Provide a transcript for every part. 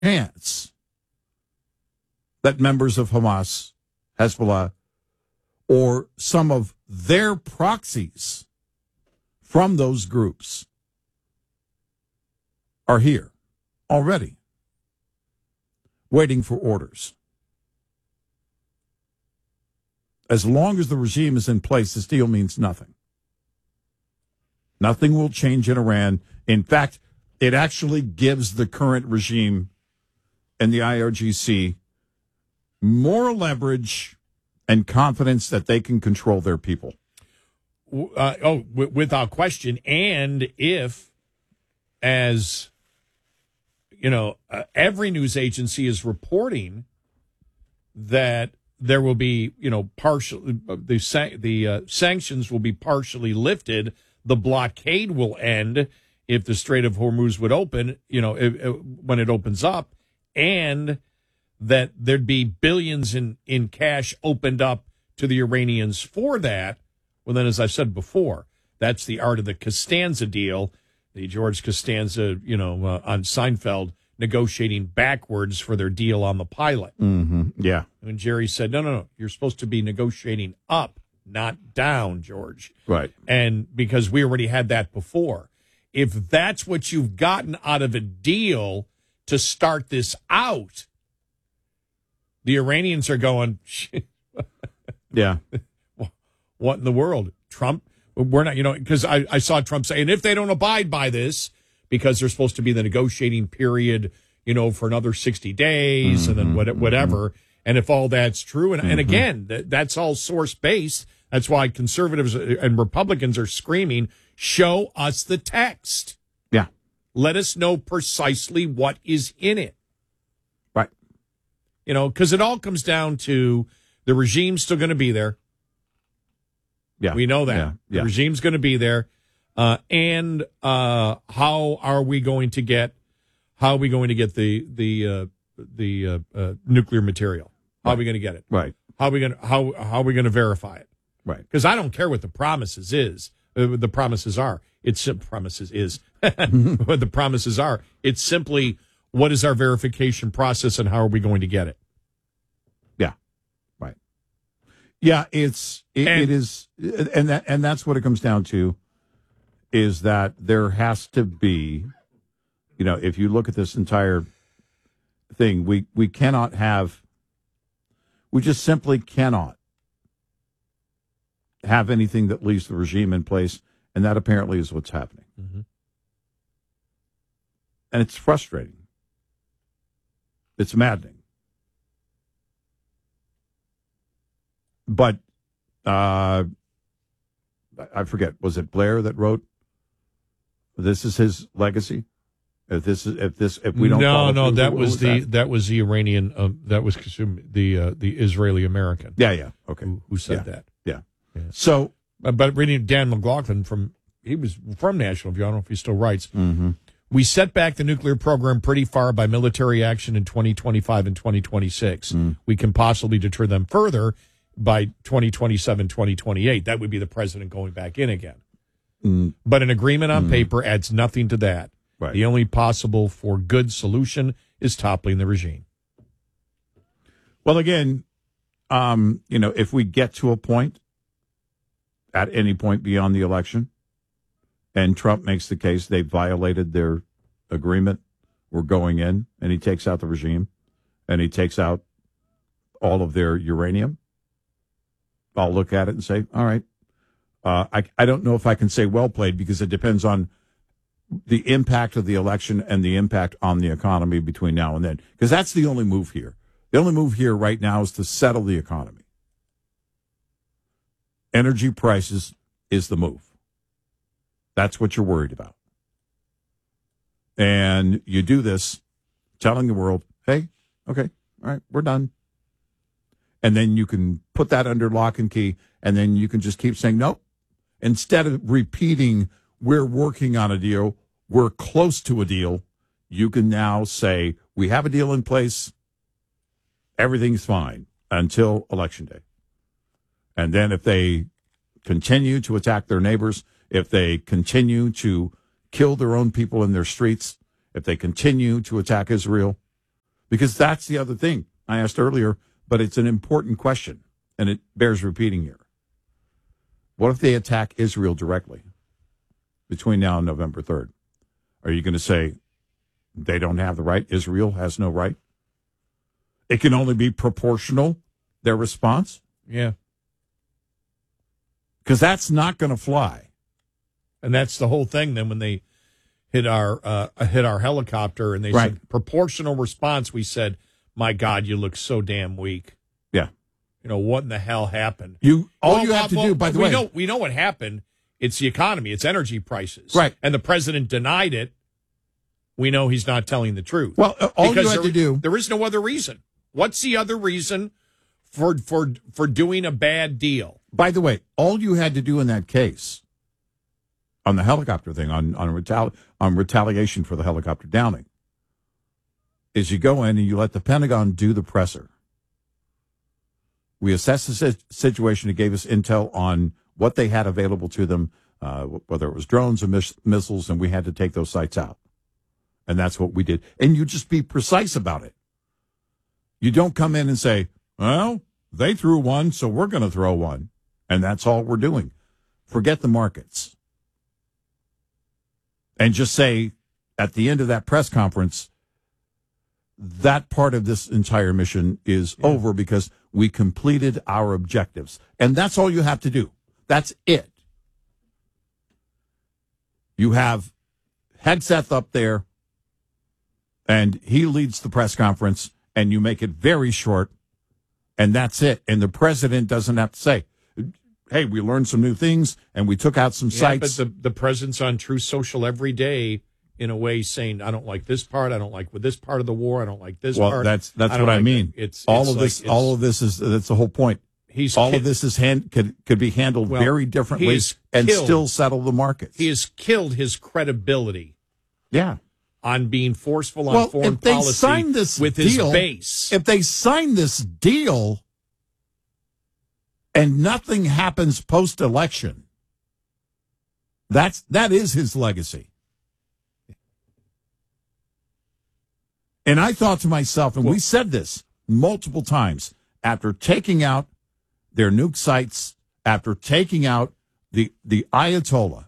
chance that members of Hamas, Hezbollah, or some of their proxies from those groups are here already, waiting for orders. As long as the regime is in place, this deal means nothing. Nothing will change in Iran. In fact, it actually gives the current regime and the IRGC more leverage and confidence that they can control their people. Without question. And if, as you know, every news agency is reporting that there will be, the sanctions will be partially lifted, the blockade will end if the Strait of Hormuz would open, when it opens up, and that there'd be billions in cash opened up to the Iranians for that. Well, then, as I said before, that's the art of the Costanza deal, the George Costanza, on Seinfeld, negotiating backwards for their deal on the pilot. Mm-hmm. Yeah. And Jerry said, no, you're supposed to be negotiating up, not down, George. Right. And because we already had that before. If that's what you've gotten out of a deal to start this out, the Iranians are going, yeah. What in the world? Trump, we're not, because I saw Trump say, and if they don't abide by this, because there's supposed to be the negotiating period, for another 60 days, and then whatever. Mm-hmm. And if all that's true, and again, that's all source-based. That's why conservatives and Republicans are screaming, show us the text. Yeah. Let us know precisely what is in it. Right. Because it all comes down to the regime's still going to be there. Yeah. We know that. Yeah. The regime's going to be there. And how are we going to get the nuclear material? How are we going to get it? Right. How are we going to verify it? Right. Because I don't care what the promises the promises are. What the promises are. It's simply, what is our verification process and how are we going to get it? Yeah. Right. Yeah, it is, and that's what it comes down to, is that there has to be, if you look at this entire thing, we just simply cannot have anything that leaves the regime in place, and that apparently is what's happening. Mm-hmm. And it's frustrating. It's maddening. But I forget, was it Blair that wrote, "This is his legacy"? If we don't that was the Iranian that was the Israeli American. Yeah. Okay. Who said that? Yeah. So, but reading Dan McLaughlin he was from National View. I don't know if he still writes. Mm-hmm. We set back the nuclear program pretty far by military action in 2025 and 2026. We can possibly deter them further by 2027, 2028. That would be the president going back in again. But an agreement on paper adds nothing to that. Right. The only possible for good solution is toppling the regime. Well, again, if we get to a point, at any point beyond the election, and Trump makes the case they violated their agreement, we're going in, and he takes out the regime, and he takes out all of their uranium, I'll look at it and say, all right, I don't know if I can say well played, because it depends on the impact of the election and the impact on the economy between now and then, because that's the only move here. The only move here right now is to settle the economy. Energy prices is the move. That's what you're worried about. And you do this telling the world, hey, okay, all right, we're done. And then you can put that under lock and key, and then you can just keep saying, nope. Instead of repeating, we're working on a deal, we're close to a deal, you can now say, we have a deal in place, everything's fine until Election Day. And then if they continue to attack their neighbors, if they continue to kill their own people in their streets, if they continue to attack Israel, Because that's the other thing I asked earlier, but it's an important question, and it bears repeating here. What if they attack Israel directly between now and November 3rd? Are you going to say they don't have the right? Israel has no right? It can only be proportional, their response? Yeah. Because that's not going to fly. And that's the whole thing then when they hit our helicopter and they said proportional response, we said, my God, you look so damn weak. Yeah. You know, what in the hell happened? You have to do, by the way. We know what happened. It's the economy. It's energy prices. Right. And the president denied it. We know he's not telling the truth. Well, all you have to do. There is no other reason. What's the other reason for doing a bad deal? By the way, all you had to do in that case, on the helicopter thing, on retaliation for the helicopter downing, is you go in and you let the Pentagon do the presser. We assessed the situation. It gave us intel on what they had available to them, whether it was drones or missiles, and we had to take those sites out. And that's what we did. And you just be precise about it. You don't come in and say, well, they threw one, so we're going to throw one. And that's all we're doing. Forget the markets. And just say, at the end of that press conference, that part of this entire mission is over because we completed our objectives. And that's all you have to do. That's it. You have Hegseth up there, and he leads the press conference, and you make it very short, and that's it. And the president doesn't have to say, hey, we learned some new things, and we took out some sites. But the president's on Truth Social every day, in a way, saying, I don't like this part, I don't like with this part of the war, I don't like this part. Well, that's what I mean. All of this is that's the whole point. Of this is could be handled very differently and still settle the markets. He has killed his credibility. Yeah. On being forceful on foreign policy with his base. If they sign this deal and nothing happens post-election, that is his legacy. And I thought to myself, and we said this multiple times, after taking out their nuke sites, after taking out the Ayatollah,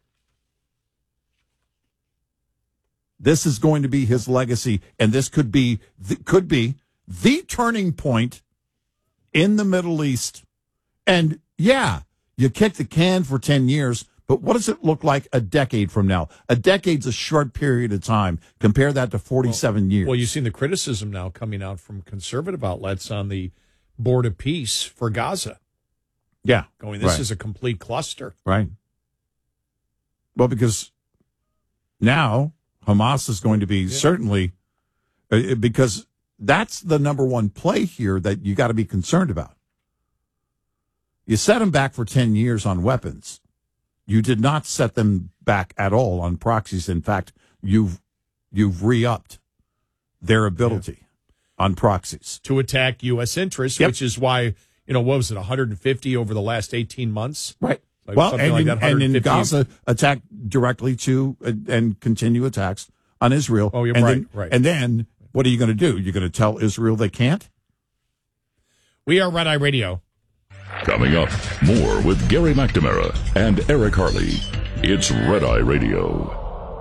this is going to be his legacy, and this could be the turning point in the Middle East. And yeah, you kick the can for 10 years, but what does it look like a decade from now? A decade's a short period of time. Compare that to 47 years. Well, you've seen the criticism now coming out from conservative outlets on the Board of Peace for Gaza. Yeah. This is a complete cluster. Right. Well, because now Hamas is going to be certainly, because that's the number one play here that you got to be concerned about. You set them back for 10 years on weapons. You did not set them back at all on proxies. In fact, you've re-upped their ability on proxies to attack U.S. interests, which is why, what was it, 150 over the last 18 months? Right. And in Gaza, attack directly to and continue attacks on Israel. Oh, you're right. And then what are you going to do? You're going to tell Israel they can't? We are Red Eye Radio. Coming up, more with Gary McNamara and Eric Harley. It's Red Eye Radio.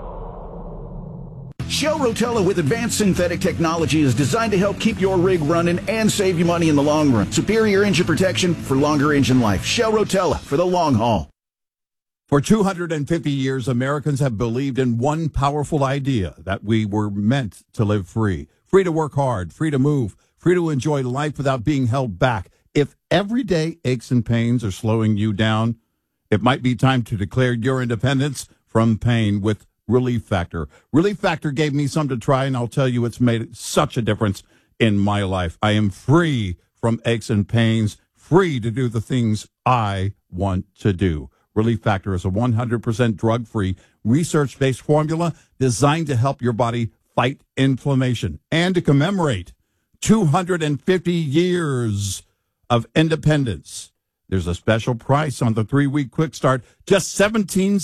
Shell Rotella with advanced synthetic technology is designed to help keep your rig running and save you money in the long run. Superior engine protection for longer engine life. Shell Rotella for the long haul. For 250 years, Americans have believed in one powerful idea, that we were meant to live free. Free to work hard, free to move, free to enjoy life without being held back. If everyday aches and pains are slowing you down, it might be time to declare your independence from pain with Relief Factor. Relief Factor gave me some to try, and I'll tell you it's made such a difference in my life. I am free from aches and pains, free to do the things I want to do. Relief Factor is a 100% drug-free, research-based formula designed to help your body fight inflammation and to commemorate 250 years of independence. There's a special price on the 3-week quick start, just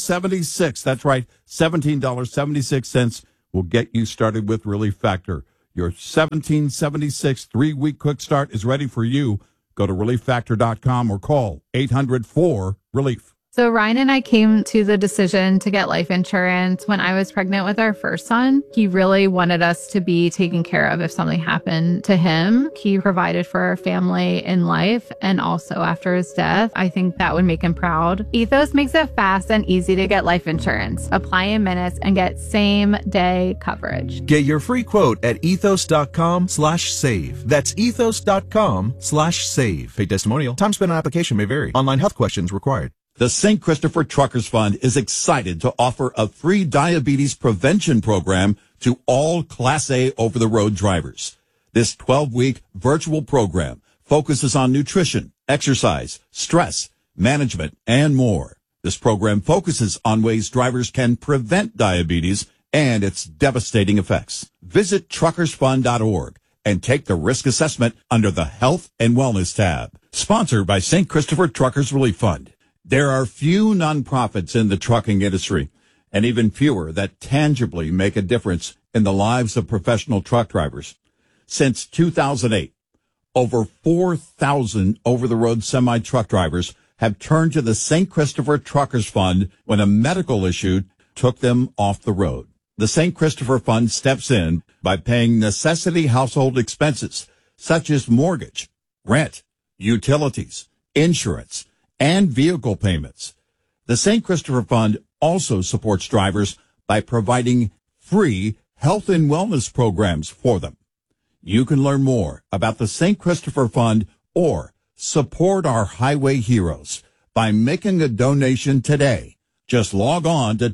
$17.76. That's right, $17.76 will get you started with Relief Factor. Your 1776 3-week quick start is ready for you. Go to relieffactor.com or call 800-4-RELIEF. So Ryan and I came to the decision to get life insurance when I was pregnant with our first son. He really wanted us to be taken care of if something happened to him. He provided for our family in life and also after his death. I think that would make him proud. Ethos makes it fast and easy to get life insurance. Apply in minutes and get same-day coverage. Get your free quote at ethos.com/save. That's ethos.com/save. Paid testimonial. Time spent on application may vary. Online health questions required. The St. Christopher Truckers Fund is excited to offer a free diabetes prevention program to all Class A over-the-road drivers. This 12-week virtual program focuses on nutrition, exercise, stress, management, and more. This program focuses on ways drivers can prevent diabetes and its devastating effects. Visit truckersfund.org and take the risk assessment under the Health and Wellness tab. Sponsored by St. Christopher Truckers Relief Fund. There are few nonprofits in the trucking industry, and even fewer that tangibly make a difference in the lives of professional truck drivers. Since 2008, over 4,000 over-the-road semi-truck drivers have turned to the St. Christopher Truckers Fund when a medical issue took them off the road. The St. Christopher Fund steps in by paying necessity household expenses such as mortgage, rent, utilities, insurance, and vehicle payments. The St. Christopher Fund also supports drivers by providing free health and wellness programs for them. You can learn more about the St. Christopher Fund or support our highway heroes by making a donation today. Just log on to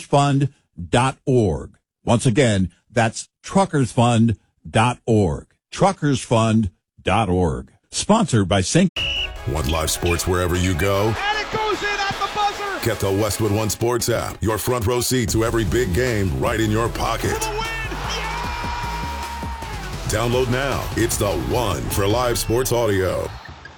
truckersfund.org. Once again, that's truckersfund.org. Truckersfund.org. Sponsored by St. Want live sports wherever you go? And it goes in at the buzzer! Get the Westwood One Sports app. Your front row seat to every big game right in your pocket. For the win! Yeah! Download now. It's the one for live sports audio.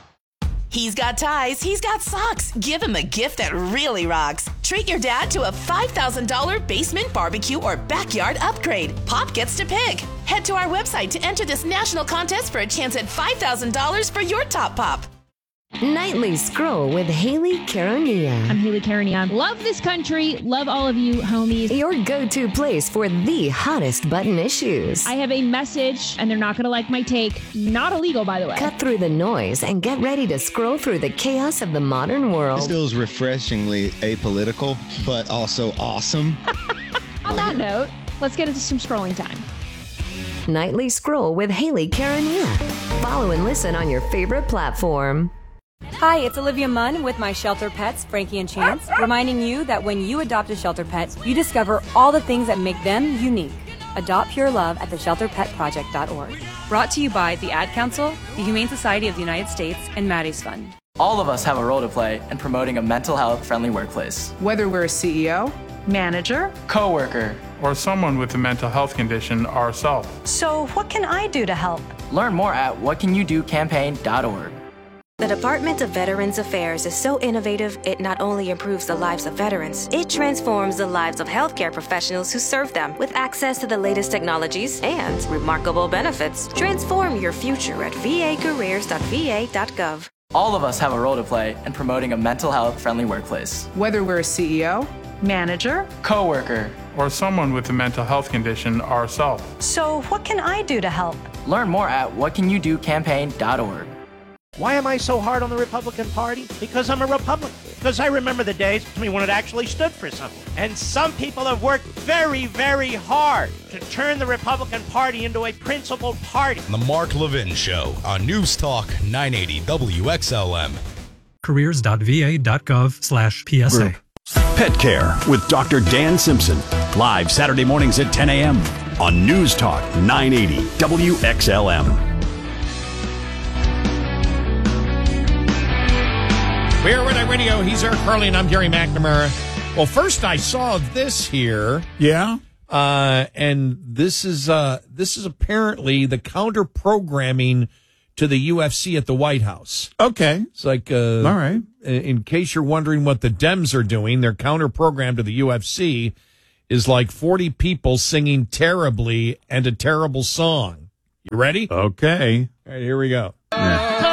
He's got ties, he's got socks. Give him a gift that really rocks. Treat your dad to a $5,000 basement barbecue or backyard upgrade. Pop gets to pick. Head to our website to enter this national contest for a chance at $5,000 for your top pop. Nightly Scroll with Haley Caronia. I'm Haley Caronia. Love this country. Love all of you, homies. Your go-to place for the hottest button issues. I have a message, and they're not going to like my take. Not illegal, by the way. Cut through the noise and get ready to scroll through the chaos of the modern world. This feels refreshingly apolitical, but also awesome. On that note, let's get into some scrolling time. Nightly Scroll with Haley Caronia. Follow and listen on your favorite platform. Hi, it's Olivia Munn with my shelter pets, Frankie and Chance, reminding you that when you adopt a shelter pet, you discover all the things that make them unique. Adopt Pure Love at theshelterpetproject.org. Brought to you by the Ad Council, the Humane Society of the United States, and Maddie's Fund. All of us have a role to play in promoting a mental health friendly workplace. Whether we're a CEO, manager, coworker, or someone with a mental health condition ourselves. So what can I do to help? Learn more at whatcanyoudocampaign.org. The Department of Veterans Affairs is so innovative, it not only improves the lives of veterans, it transforms the lives of healthcare professionals who serve them with access to the latest technologies and remarkable benefits. Transform your future at vacareers.va.gov. All of us have a role to play in promoting a mental health friendly workplace. Whether we're a CEO, manager, coworker, or someone with a mental health condition ourselves. So what can I do to help? Learn more at whatcanyoudocampaign.org. Why am I so hard on the Republican Party? Because I'm a Republican. Because I remember the days when it actually stood for something. And some people have worked very, very hard to turn the Republican Party into a principled party. The Mark Levin Show on News Talk 980 WXLM. careers.va.gov/PSA. Pet Care with Dr. Dan Simpson. Live Saturday mornings at 10 a.m. on News Talk 980 WXLM. We're Red Eye Radio. He's Eric Harley, and I'm Gary McNamara. Well, first I saw this here. Yeah. And this is apparently the counter programming to the UFC at the White House. Okay. It's like, all right. In case you're wondering what the Dems are doing, their counter program to the UFC is like 40 people singing terribly and a terrible song. You ready? Okay. All right, here we go. Yeah.